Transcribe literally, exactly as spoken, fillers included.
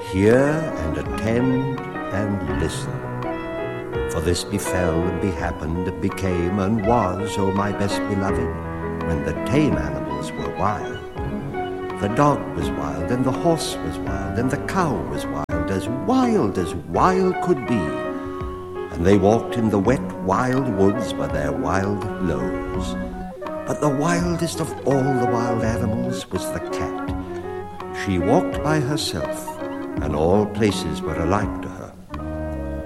Hear and attend and listen. For this befell and behappened, became and was, O my best beloved, when the tame animals were wild. The dog was wild, and the horse was wild, and the cow was wild, as wild as wild could be. And they walked in the wet, wild woods by their wild lows. But the wildest of all the wild animals was the cat. She walked by herself, and all places were alike to her.